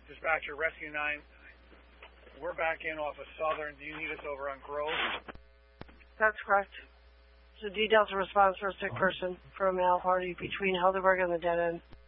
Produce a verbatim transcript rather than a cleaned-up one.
Dispatcher, Rescue nine. We're back in off of Southern. Do you need us over on Grove? That's correct. So D Delta response for a sick person from a male party between Helderberg and the dead end.